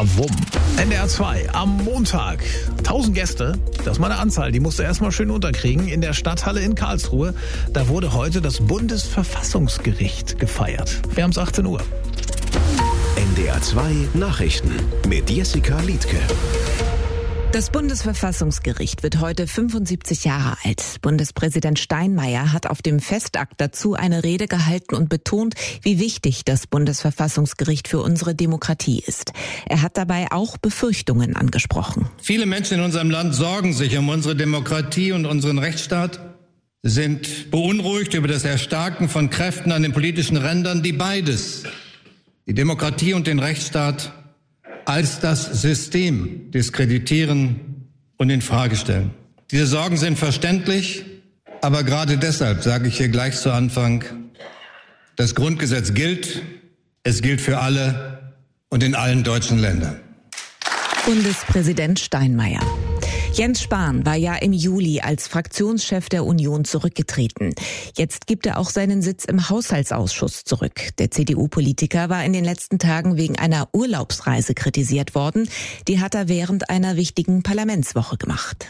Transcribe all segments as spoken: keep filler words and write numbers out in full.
Wumm. N D R zwei am Montag. tausend Gäste, das ist mal eine Anzahl, die musst du erstmal schön unterkriegen. In der Stadthalle in Karlsruhe, da wurde heute das Bundesverfassungsgericht gefeiert. Wir haben es achtzehn Uhr. N D R zwei Nachrichten mit Jessica Liedtke. Das Bundesverfassungsgericht wird heute fünfundsiebzig Jahre alt. Bundespräsident Steinmeier hat auf dem Festakt dazu eine Rede gehalten und betont, wie wichtig das Bundesverfassungsgericht für unsere Demokratie ist. Er hat dabei auch Befürchtungen angesprochen. Viele Menschen in unserem Land sorgen sich um unsere Demokratie und unseren Rechtsstaat, sind beunruhigt über das Erstarken von Kräften an den politischen Rändern, die beides, die Demokratie und den Rechtsstaat, als das System diskreditieren und in Frage stellen. Diese Sorgen sind verständlich, aber gerade deshalb sage ich hier gleich zu Anfang, das Grundgesetz gilt, es gilt für alle und in allen deutschen Ländern. Bundespräsident Steinmeier. Jens Spahn war ja im Juli als Fraktionschef der Union zurückgetreten. Jetzt gibt er auch seinen Sitz im Haushaltsausschuss zurück. Der C D U-Politiker war in den letzten Tagen wegen einer Urlaubsreise kritisiert worden. Die hat er während einer wichtigen Parlamentswoche gemacht.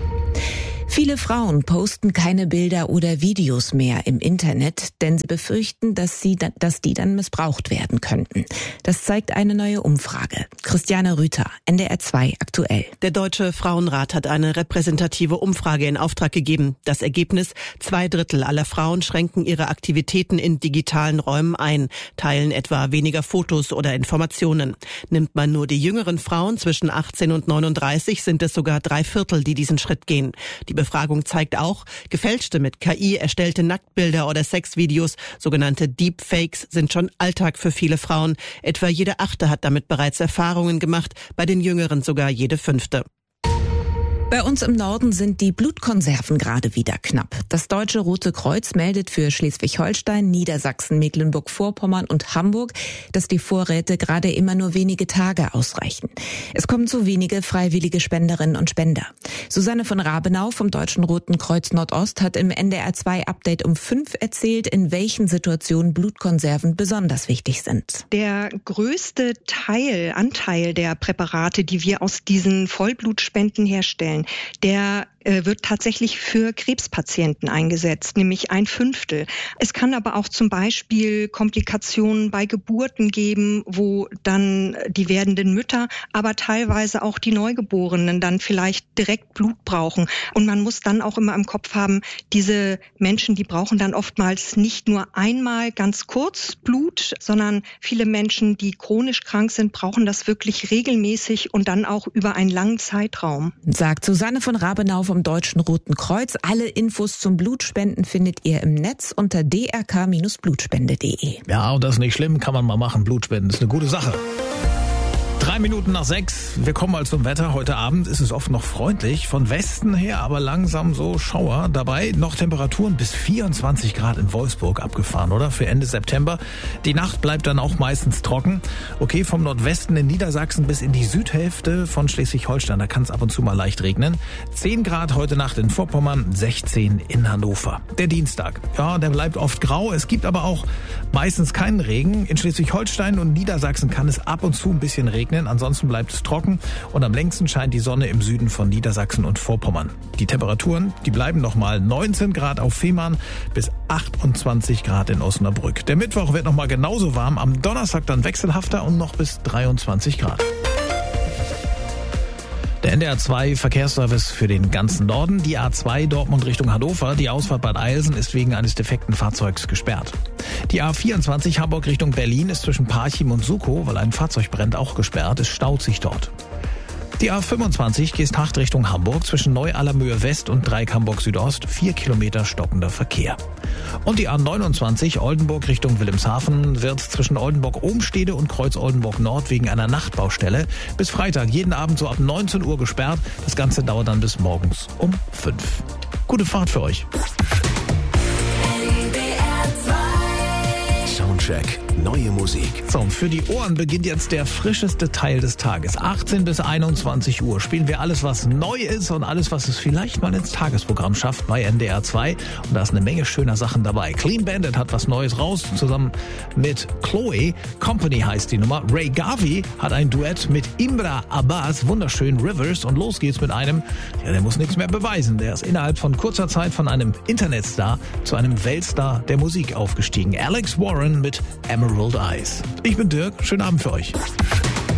Viele Frauen posten keine Bilder oder Videos mehr im Internet, denn sie befürchten, dass sie, dass die dann missbraucht werden könnten. Das zeigt eine neue Umfrage. Christiane Rüther, N D R zwei aktuell. Der Deutsche Frauenrat hat eine repräsentative Umfrage in Auftrag gegeben. Das Ergebnis: Zwei Drittel aller Frauen schränken ihre Aktivitäten in digitalen Räumen ein, teilen etwa weniger Fotos oder Informationen. Nimmt man nur die jüngeren Frauen zwischen achtzehn und neununddreißig, sind es sogar drei Viertel, die diesen Schritt gehen. Die Befragung zeigt auch, gefälschte, mit K I erstellte Nacktbilder oder Sexvideos, sogenannte Deepfakes, sind schon Alltag für viele Frauen. Etwa jede Achte hat damit bereits Erfahrungen gemacht, bei den Jüngeren sogar jede Fünfte. Bei uns im Norden sind die Blutkonserven gerade wieder knapp. Das Deutsche Rote Kreuz meldet für Schleswig-Holstein, Niedersachsen, Mecklenburg-Vorpommern und Hamburg, dass die Vorräte gerade immer nur wenige Tage ausreichen. Es kommen zu wenige freiwillige Spenderinnen und Spender. Susanne von Rabenau vom Deutschen Roten Kreuz Nordost hat im N D R zwei Update um fünf erzählt, in welchen Situationen Blutkonserven besonders wichtig sind. Der größte Teil, Anteil der Präparate, die wir aus diesen Vollblutspenden herstellen, der äh, wird tatsächlich für Krebspatienten eingesetzt, nämlich ein Fünftel. Es kann aber auch zum Beispiel Komplikationen bei Geburten geben, wo dann die werdenden Mütter, aber teilweise auch die Neugeborenen dann vielleicht direkt Blut brauchen. Und man muss dann auch immer im Kopf haben, diese Menschen, die brauchen dann oftmals nicht nur einmal ganz kurz Blut, sondern viele Menschen, die chronisch krank sind, brauchen das wirklich regelmäßig und dann auch über einen langen Zeitraum. Sagt Susanne von Rabenau vom Deutschen Roten Kreuz. Alle Infos zum Blutspenden findet ihr im Netz unter d r k Bindestrich blutspende punkt d e. Ja, und das ist nicht schlimm, kann man mal machen. Blutspenden ist eine gute Sache. Drei Minuten nach sechs. Wir kommen mal zum Wetter. Heute Abend ist es oft noch freundlich. Von Westen her aber langsam so Schauer. Dabei noch Temperaturen bis vierundzwanzig Grad in Wolfsburg abgefahren, oder? Für Ende September. Die Nacht bleibt dann auch meistens trocken. Okay, vom Nordwesten in Niedersachsen bis in die Südhälfte von Schleswig-Holstein. Da kann es ab und zu mal leicht regnen. zehn Grad heute Nacht in Vorpommern, sechzehn in Hannover. Der Dienstag. Ja, der bleibt oft grau. Es gibt aber auch meistens keinen Regen. In Schleswig-Holstein und Niedersachsen kann es ab und zu ein bisschen regnen. Ansonsten bleibt es trocken und am längsten scheint die Sonne im Süden von Niedersachsen und Vorpommern. Die Temperaturen, die bleiben nochmal neunzehn Grad auf Fehmarn bis achtundzwanzig Grad in Osnabrück. Der Mittwoch wird nochmal genauso warm, am Donnerstag dann wechselhafter und noch bis dreiundzwanzig Grad. Der N D R zwei Verkehrsservice für den ganzen Norden. Die A zwei Dortmund Richtung Hannover. Die Ausfahrt Bad Eilsen ist wegen eines defekten Fahrzeugs gesperrt. Die A vierundzwanzig Hamburg Richtung Berlin ist zwischen Parchim und Sukow, weil ein Fahrzeug brennt, auch gesperrt. Es staut sich dort. Die A fünfundzwanzig Geesthacht Richtung Hamburg zwischen Neu-Allermöhe West und Dreieck Hamburg Südost. Vier Kilometer stockender Verkehr. Und die A neunundzwanzig Oldenburg Richtung Wilhelmshaven wird zwischen Oldenburg-Obenstede und Kreuz-Oldenburg-Nord wegen einer Nachtbaustelle bis Freitag jeden Abend so ab neunzehn Uhr gesperrt. Das Ganze dauert dann bis morgens um fünf. Gute Fahrt für euch. Soundcheck neue Musik. So, für die Ohren beginnt jetzt der frischeste Teil des Tages. achtzehn bis einundzwanzig Uhr spielen wir alles, was neu ist und alles, was es vielleicht mal ins Tagesprogramm schafft bei N D R zwei. Und da ist eine Menge schöner Sachen dabei. Clean Bandit hat was Neues raus, zusammen mit Chloe. Company heißt die Nummer. Ray Garvey hat ein Duett mit Imra Abbas, wunderschön Rivers. Und los geht's mit einem, ja, der muss nichts mehr beweisen. Der ist innerhalb von kurzer Zeit von einem Internetstar zu einem Weltstar der Musik aufgestiegen. Alex Warren mit Emerald Eyes. Ich bin Dirk, schönen Abend für euch.